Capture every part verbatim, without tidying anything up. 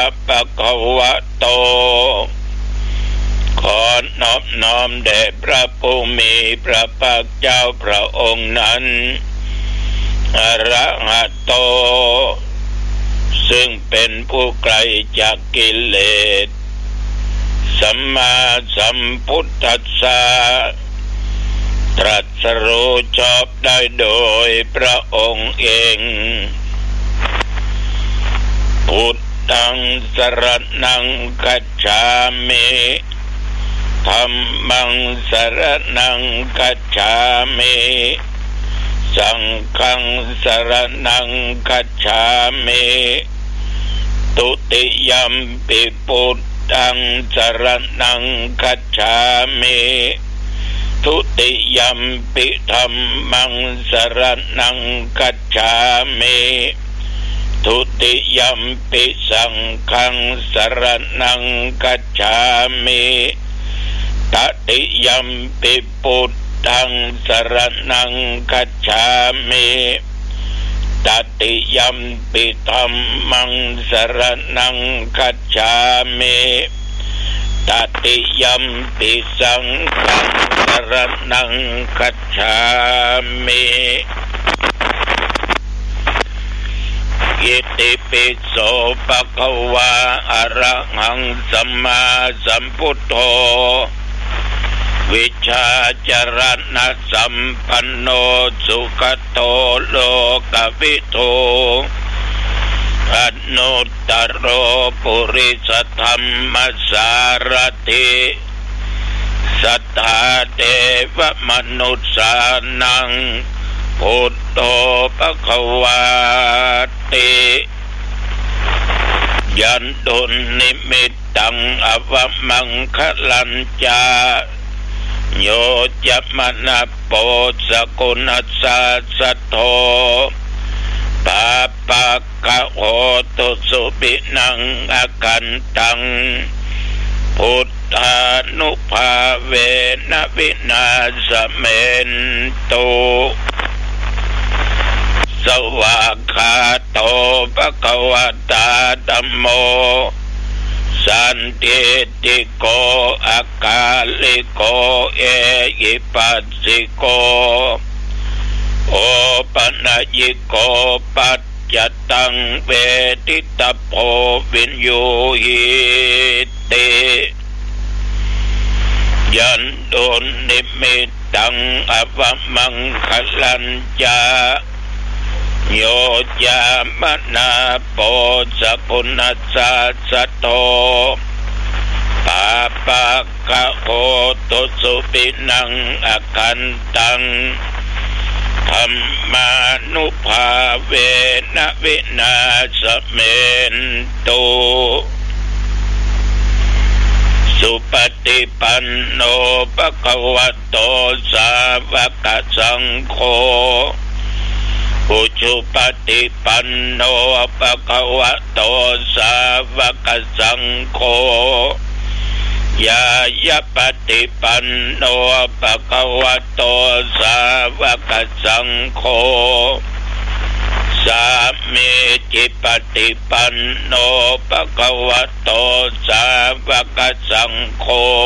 ภะคะวะโตขอนอบน้อมแด่พระผู้มีพระภาคเจ้าพระองค์นั้นอรหัตโตซึ่งเป็นผู้ไกลจากกิเลสสัมมาสัมพุทธัสสะตรัสรู้ชอบได้โดยพระองค์เองพุทธังสรณังคัจฉามิธัมมังสรณังคัจฉามิสังฆังสรณังคัจฉามิตุติยัมปิพุทธังสรณังคัจฉามิทุติยัมปิธัมมังสรณังคัจฉามิทุติยัมปิสังฆังสรณังคัจฉามิตติยัมปิพุทธังสรณังคัจฉามิตติยัมปิธัมมังสรณังคัจฉามิตติยัมปิสังฆังสรณังคัจฉามิอิติปิโสภะคะวะอะระหังสัมมาสัมพุทโธวิชชาจรณะสัมปันโนสุขโตโลกวิทูอนุตตโรปุริสธรรมสารถิสัทธาเทวมนุสสานังพุทโธภควาติยันตุนิมิตตังอวมังคลัญจาโยจะมนะโปสกุณัสสะสัทโธปาปะกะโหตุสุปินังอากันตังพุทธานุภาเวนะวินาศเมนตุสวากขาโตภะคะวะตาธัมโมสันติติโกอากาลิโกเอหิปัสสิโกโอปัญญิโกปัจจตังเวทิตาโพวินยูหิติยันโดนนิมิตตังอวมังคลัญจาโยจามนาโปสกุณัสสะสัทโธปาปะกะโหตุสุปินังอากันตังธัมมานุภาเวนะวินาศเมนตุสุปฏิปันโนภะคะวะโตสาวกสังโฆอุชุปฏิปันโนภะคะวะโตสาวกสังโฆยายะปฏิปันโนภะคะวะโตสาวกสังโฆสามีจิปฏิปันโนภะคะวะโตสาวกสังโฆ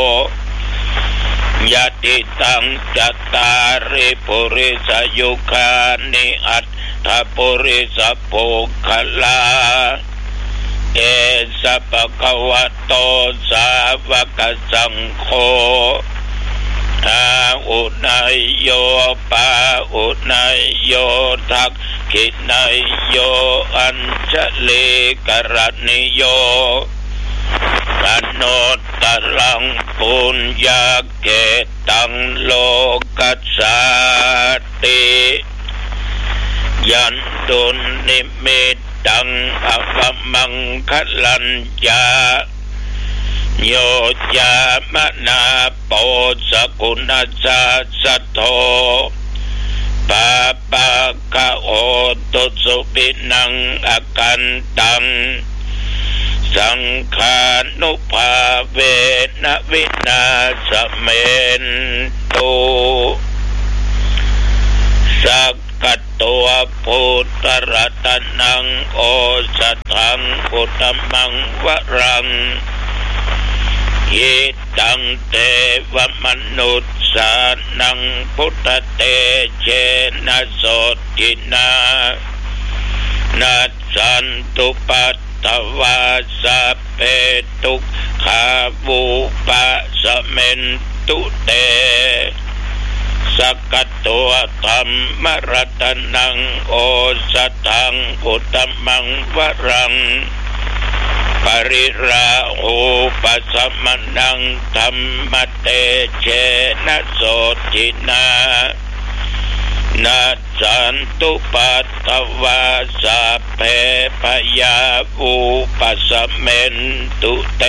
ยะติตังจัตตาริปุริสยุคานิอัตถปุริสปุคลาเอสะภะคะวะโตสาวกสังโฆอาอุนัยโยปาอุนัยโยทักขินัยโยอัญชลีกรณิโยอนุตตรังปุญญาเกตังโลกัสสติยันตุนิมิตตังอวมังคลัญจาโยจามนาโปสกุณัสสะสัทโธปาปะกะโหตุสุปินังอากันตังสังฆานุภาเวนะวินาศเมนตุสักกโตตัวพุทธรัตนังโอสถังอุตมังวรังยิตังเตวมนุสสานังพุทธเตเชนะโสตินานัสสันตุปัตตวาสัพเพทุกขาวุปัสสะเมนตุเตสักกตัวธัมมรัตนังโอสถังอุตมังวรังปริราหูปัสสะมนังธัมมเตเชนะโสตินานัสสันตุปัตตวาสัพเพปยาวุปัสสะเมนตุเต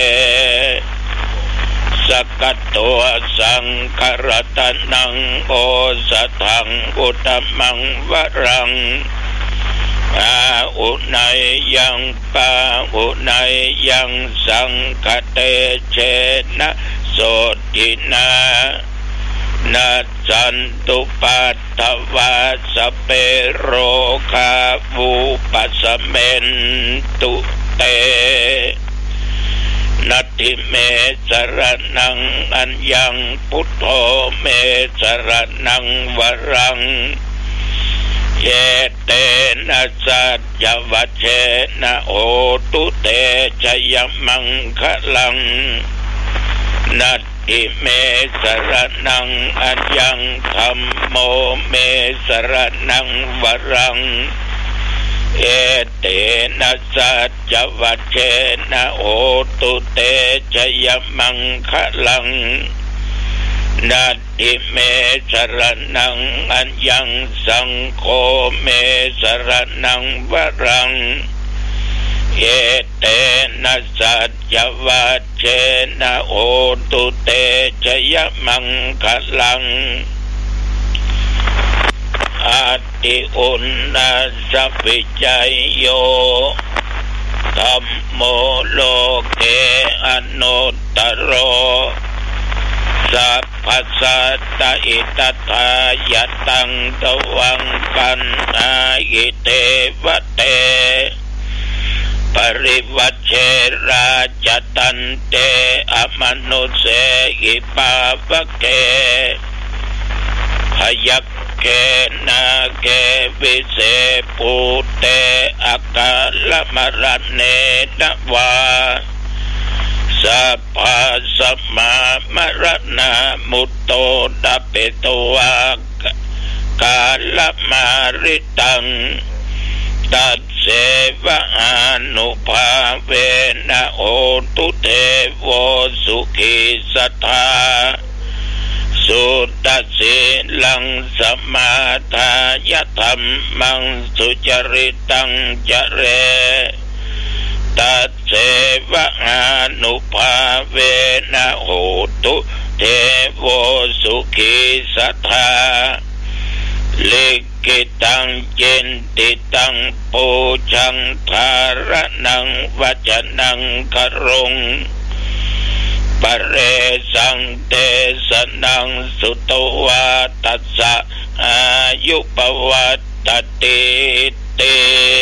สักกตัวสังฆรัตนังโอสถังอุตมังวรังอาอุนัยยังปาอุนัยยังสังฆเตเชนะโสตินานัสสันตุปัตตวาสัพเพโรคาวุปัสสะเมนตุเตนัตถิเมสรนังอัญญังพุทโธเมสรนังวรังเยเตนะสัจจวัชเชนะโหตุเตชยมังคลังนัตถิเมสรนังอัญญังธัมโมเมสรนังวรังเอเตนะสัจจวัชเชนะโหตุเตชยมังคลังนัตถิเมสรนังอัญญังสังโฆเมสรนังวรังเอเตนะสัจจวัชเชนะโหตุเตชยมังคลังอาติอุณนาสัพพิจัยโยธัมโมโลเกอนุตตโรสัพพสัตตอิตถายตังตวังกันอายิเทวเตปริวัชเชราจตันเตอมนุเสหิปาวะเกพยัคเกนาเกวิเศปุเตอากาลมรเนนวาสัพพะสัมมามรณะมุตโตดัปเปตวากาลมาริตังตัสเสวะอนุภาเวนะโอตุเทโวสุขิสัทธาสุตัสสิลังสมาทายธัมมังสุจริตังจเรตัสเสวะอนุภาเวนะโหตุเทโวสุขิสัทธาลิกิตังเจนติตังปูชังธารนังวัจนังกรงปเรสังเตสนังสุตวาตัสสะอายุปวัตติเต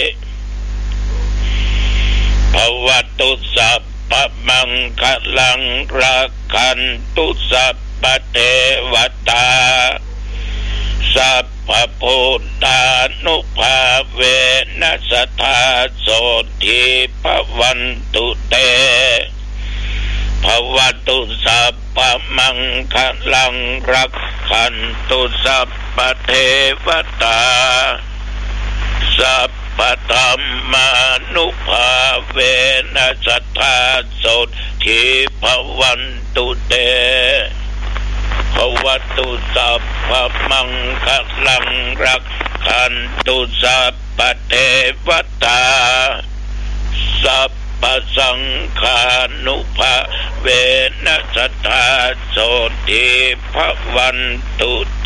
ภวัตุสัพพมังคลังรักขันตุสัพพเทวตาสัพพพุทธานุภาเวนัสธาโสทิภวันตุเตภวตุสัพพมังคลังรักขันตุสัพพเทวตาสัพพธัมมานุภาเวนัสธาโสทิภวันตุเตภวตุสัพพมังคลังรักขันตุสัพพเทวตาสัพพสังฆานุภาเวนัสธาโสทิภวันตุเต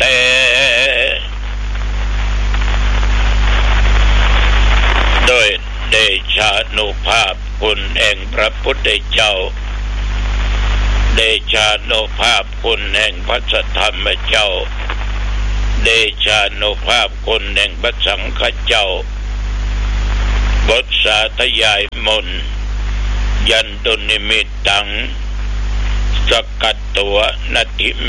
โดยเดชานุภาพคุณแห่งพระพุทธเจ้าเดชานุภาพคุณแห่งพระสัทธรรมเจ้าเดชานุภาพคนแห่งพระสังฆเจ้าบทสาธยายมนต์ยันตุนิมิตตังสกัตตัวนาติเม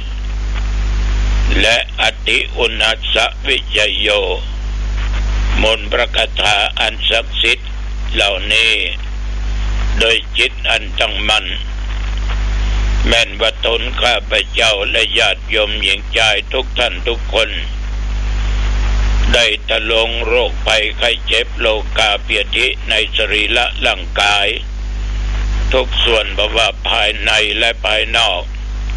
และอติอุณัสสวิจโยมนต์ประกถาอันศักดิ์สิทธิ์เหล่านี้โดยจิตอันตั้งมั่นแม่นว่าตนข้าพเจ้าและญาติโยมหญิงชายทุกท่านทุกคนได้ตะลงโรคภัยไข้เจ็บโลกาภิธิในสรีระร่างกายทุกส่วนบ่ว่าภายในและภายนอก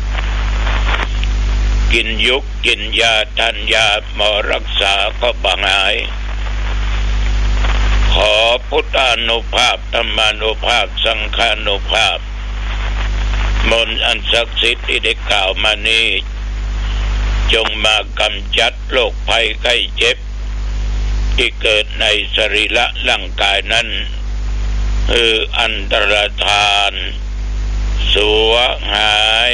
กินยุกกินยาทานยาหมอรักษาก็บ่หายขอพุทธานุภาพธรรมานุภาพสังฆานุภาพมนต์อันศักดิ์สิทธิ์ที่ได้กล่าวมานี้จงมากำจัดโรคภัยไข้เจ็บที่เกิดในสรีระร่างกายนั้นคืออันตรธานสัวหาย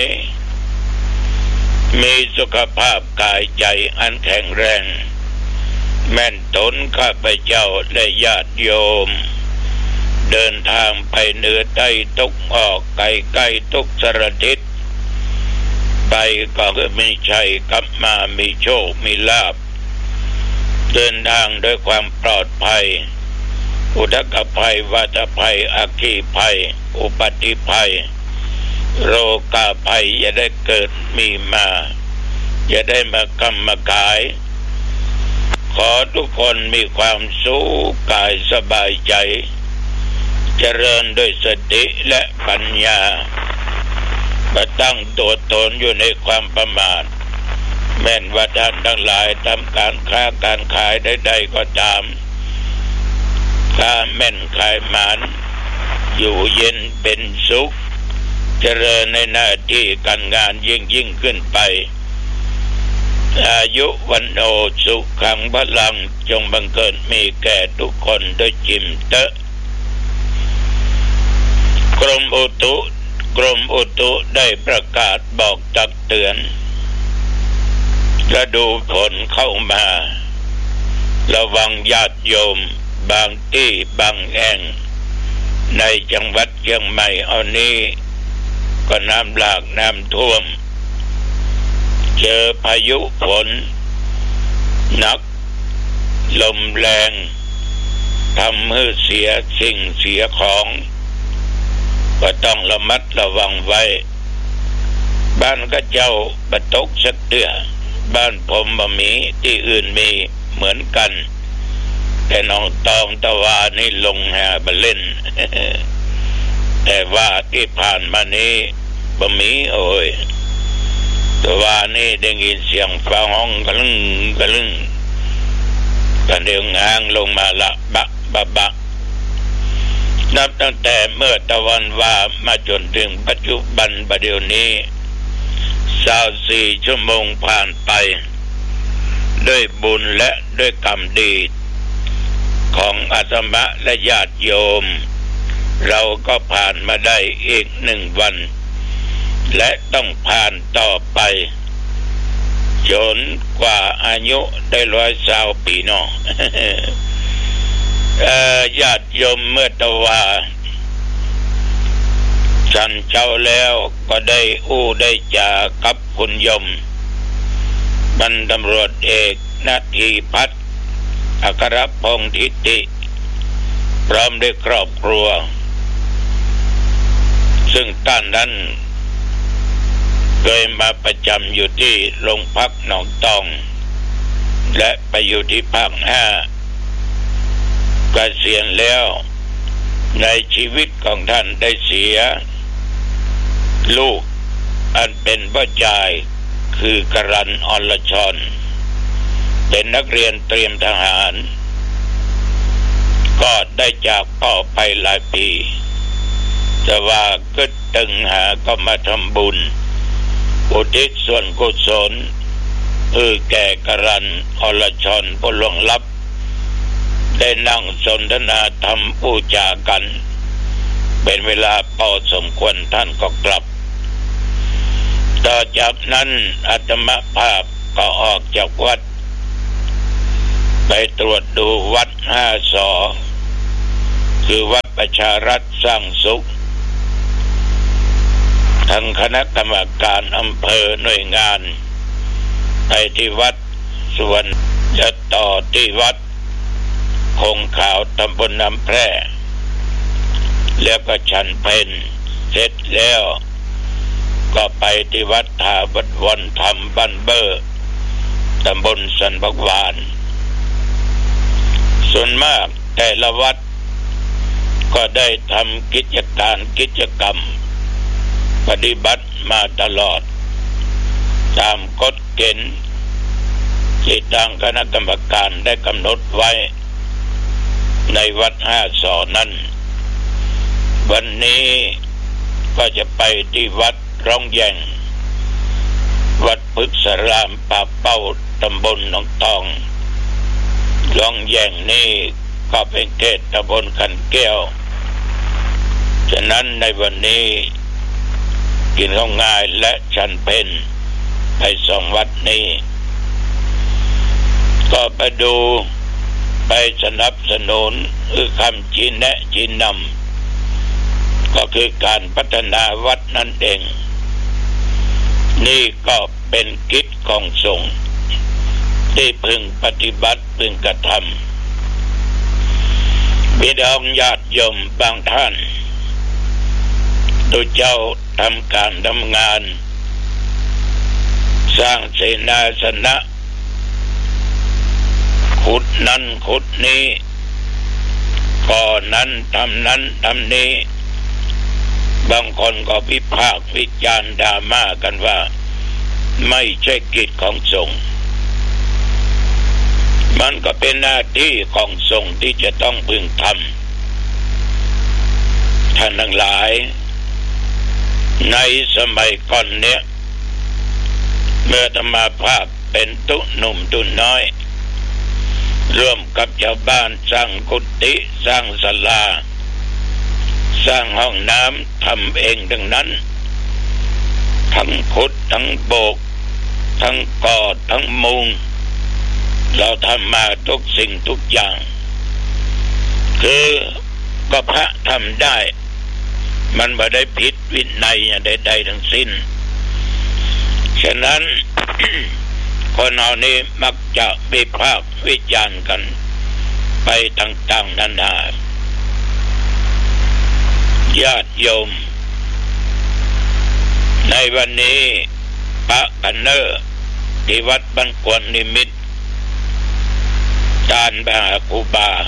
มีสุขภาพกายใจอันแข็งแรงแม่นตนข้าพเจ้าและญาติโยมเดินทางไปเหนือใต้ตกออกไกลใกล้ทุกสารทิศไปก็ไม่ใช่กลับมามีโชคมีลาภเดินทางด้วยความปลอดภัยอุทกภัยวัฏภัยอัคคีภัยอุบัติภัยโรคาภัยอย่าได้เกิดมีมาอย่าได้มากำมากายขอทุกคนมีความสุขกายสบายใจเจริญด้วยสติและปัญญาบ่ตั้งตัวตนอยู่ในความประมาทแม้นว่าท่านทั้งหลายทำการค้าการขายใดๆก็ตามค้าแม่นขายหมานอยู่เย็นเป็นสุขเจริญในหน้าที่การงานยิ่งยิ่งขึ้นไปอายุวันโนสุขังพลังจงบังเกิดมีแก่ทุกคนด้วยจิมเตะกรมอุตุกรมอุตุได้ประกาศบอกตักเตือนฤดูฝนเข้ามาระวังญาติโยมบางที่บางแห่งในจังหวัดเชียงใหม่เอานี้ก็น้ำหลากน้ำท่วมเจอพายุฝนหนักลมแรงทำให้เสียสิ่งเสียของก็ต้องระมัดระวังไว้บ้านก็เจ้าบะตกสักเดือบ้านผมบ่มีที่อื่นมีเหมือนกันแต่น้องตองตะวานี่ลงหาบะเล่น แต่ว่าที่ผ่านมานี้บ่มีโอ้ยตะวานี่ได้ยินเสียงฟ้าห้องกะลึงกะลึงก็เดืองอ้างลงมาละบะบะบะนับตั้งแต่เมื่อตะวันว่ามาจนถึงปัจจุบันบัดเดี๋ยวนี้สามสิบสี่ชั่วโมงผ่านไปด้วยบุญและด้วยกรรมดีของอาตมาและญาติโยมเราก็ผ่านมาได้อีกหนึ่งวันและต้องผ่านต่อไปจนกว่าอายุได้ร้อยสาวปีเนาะ ญาติโยมเมื่อตะว่าฉันเจ้าแล้วก็ได้อู้ได้จากับคุณยมบรรตำรวจเอกนาทีพัฒน์อัครพงษ์ทิติพร้อมด้วยครอบครัวซึ่งท่านนั้นเคยมาประจำอยู่ที่โรงพักหนองตองและไปอยู่ที่ภาคห้าเกษียณแล้วในชีวิตของท่านได้เสียลูกอันเป็นพ่อชายคือกรันอรชรเป็นนักเรียนเตรียมทหารก็ได้จากพ่อไปหลายปีแต่ว่าก็ตึงหาก็มาทำบุญอุทิศส่วนกุศลเพื่อแก่กรันอรชรผู้ล่วงลับได้นั่งสนทนาธรรมพูดจากันเป็นเวลาพอสมควรท่านก็กลับต่อจากนั้นอาตมาภาพก็ออกจากวัดไปตรวจดูวัดห้าสอคือวัดประชารัฐสร้างสุขทางคณะกรรมการอำเภอหน่วยงานไปที่วัดส่วนจะต่อที่วัดคงขาวตำบลน้ำแพร่แล้วก็ฉันเพลเสร็จแล้วก็ไปที่วัดทาบัดวันธรรมบ้านเบอร์ตำบลสันบักหวานส่วนมากแต่ละวัดก็ได้ทำกิจการกิจกรรมปฏิบัติมาตลอดตามกฎเกณฑ์ที่ทางคณะกรรมการได้กำหนดไว้ในวัดห้าสอนั้นวันนี้ก็จะไปที่วัดร่องแยงวัดพฤกษารามปากเป้าตำบลหนองตองร่องแยงนี่ก็เป็นเขตตำบลขันแก้วฉะนั้นในวันนี้กินข้าวง่ายและฉันเพลไปสองวัดนี้ก็ไปดูไปสนับสนุนคือคำชี้แนะชี้นำก็คือการพัฒนาวัดนั่นเองนี่ก็เป็นกิจของสงฆ์ที่พึงปฏิบัติพึงกระทำบิดาญาติโยมบางท่านตัวเจ้าทำการทำงานสร้างเสนาสนะขุดนั้นขุดนี้ก่อนั้นทำนั้นทำนี้บางคนก็วิพากษ์วิจารณ์ดราม่ากันว่าไม่ใช่กิจของสงฆ์มันก็เป็นหน้าที่ของสงฆ์ที่จะต้องพึงทำท่านทั้งหลายในสมัยก่อนเนี้ยเมื่อธรรมาภาพเป็นตุหนุ่มตุน้อยร่วมกับชาวบ้านสร้างกุฏิสร้างศาลาสร้างห้องน้ำทำเองดังนั้นทั้งขุดทั้งโบกทั้งก่อทั้งมุงเราทำมาทุกสิ่งทุกอย่างคือก็พระทำได้มันไม่ได้ผิดวินัยใดๆทั้งสิ้นฉะนั้น คนเอานี้มักจะวิพากษ์วิจารณ์กันไปต่างๆนานาญาติโยมในวันนี้พระกันเนอร์ที่วัดบ้านกวนนิมิตรการไปหาครูบา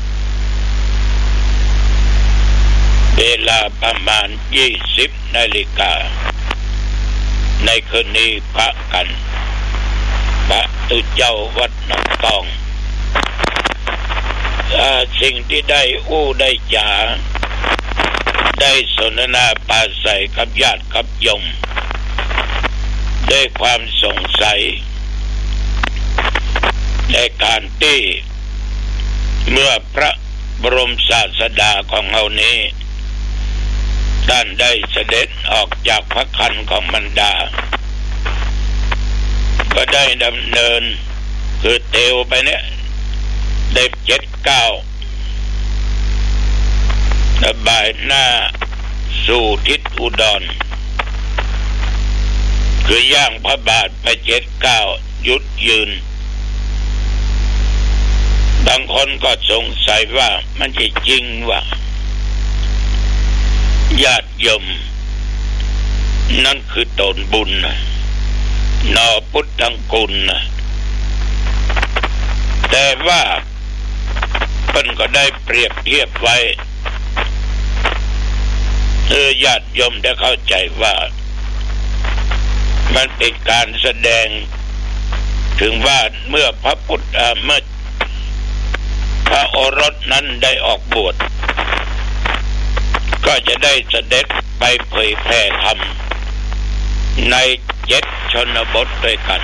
เวลาประมาณยี่สิบนาฬิกาในคืนนี้พระกันพระตุเจ้าวัดหนองตองสิ่งที่ได้อู้ได้จาได้สนทนาปราศัยกับญาติกับโยมด้วยความสงสัยในการที่เมื่อพระบรมศาสดาของเรานี้ท่านได้เสด็จออกจากพระคันของมารดาก็ได้ดำเนินคือเตวไปเนี่ยได้เจ็ดเก้าระบายหน้าสู่ทิศอุดรคือย่างพระบาทไปเจ็ดเก้าหยุดยืนบางคนก็สงสัยว่ามันจะจริงว่าญาติโยมนั่นคือตนบุญนะนอพุทธังกุลนะแต่ว่าเพิ่นก็ได้เปรียบเทียบไว้เพื่อญาติโยมได้เข้าใจว่ามันเป็นการแสดงถึงว่าเมื่อพระพุทธเมื่อพระโอรสนั้นได้ออกบวชก็จะได้เสด็จไปเผยแผ่ธรรมในเจ็ดชนบทด้วยกัน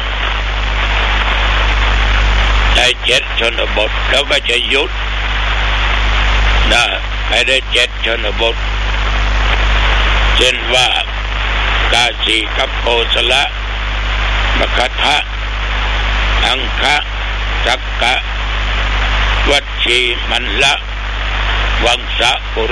ในเจ็ดชนบทแล้วก็จะหยุดนะไปได้เจ็ดชนบทเช่นว่ากาสีกับโกศละมคธะอังคะสักกะวัชชีมันละวังสะปุ